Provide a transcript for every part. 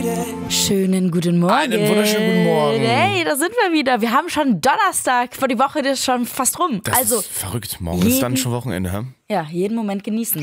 Schönen guten Morgen. Einen wunderschönen guten Morgen. Hey, da sind wir wieder. Wir haben schon Donnerstag. Vor die Woche ist schon fast rum. Das ist verrückt. Morgen ist dann schon Wochenende, hä? Ja, jeden Moment genießen.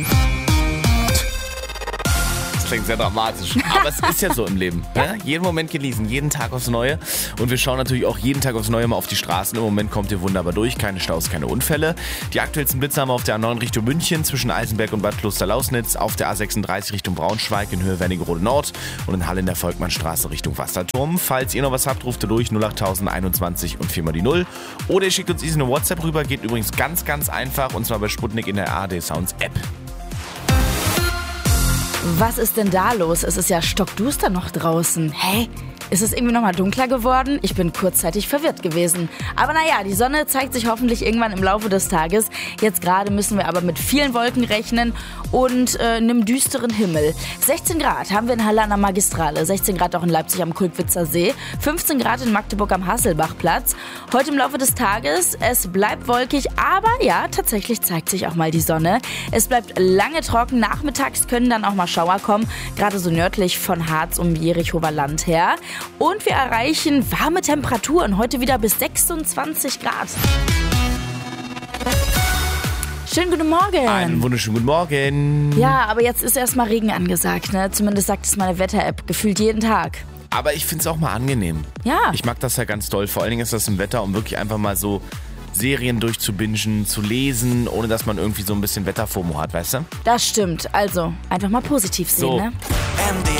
Das klingt sehr dramatisch. Aber es ist ja so im Leben. Ne? Jeden Moment genießen, jeden Tag aufs Neue. Und wir schauen natürlich auch jeden Tag aufs Neue mal auf die Straßen. Im Moment kommt ihr wunderbar durch. Keine Staus, keine Unfälle. Die aktuellsten Blitze haben wir auf der A9 Richtung München, zwischen Eisenberg und Bad Kloster-Lausnitz. Auf der A36 Richtung Braunschweig in Höhe Wernigerode Nord. Und in Halle in der Volkmannstraße Richtung Wasserturm. Falls ihr noch was habt, ruft ihr durch 08021 und 4 mal die 0. Oder ihr schickt uns eine WhatsApp rüber. Geht übrigens ganz, ganz einfach. Und zwar bei Sputnik in der ARD Sounds App. Was ist denn da los? Es ist ja stockduster noch draußen. Hä? Ist es irgendwie nochmal dunkler geworden? Ich bin kurzzeitig verwirrt gewesen. Aber naja, die Sonne zeigt sich hoffentlich irgendwann im Laufe des Tages. Jetzt gerade müssen wir aber mit vielen Wolken rechnen und einem düsteren Himmel. 16 Grad haben wir in Halle an der Magistrale, 16 Grad auch in Leipzig am Kulkwitzer See, 15 Grad in Magdeburg am Hasselbachplatz. Heute im Laufe des Tages, es bleibt wolkig, aber ja, tatsächlich zeigt sich auch mal die Sonne. Es bleibt lange trocken, nachmittags können dann auch mal Schauer kommen, gerade so nördlich von Harz um Jerichower Land her. Und wir erreichen warme Temperaturen, heute wieder bis 26 Grad. Schönen guten Morgen. Einen wunderschönen guten Morgen. Ja, aber jetzt ist erstmal Regen angesagt, ne? Zumindest sagt es meine Wetter-App, gefühlt jeden Tag. Aber ich finde es auch mal angenehm. Ja. Ich mag das ja ganz toll. Vor allen Dingen ist das im Wetter, um wirklich einfach mal so Serien durchzubingen, zu lesen, ohne dass man irgendwie so ein bisschen Wetterfomo hat, weißt du? Das stimmt. Also, einfach mal positiv sehen, So. ne?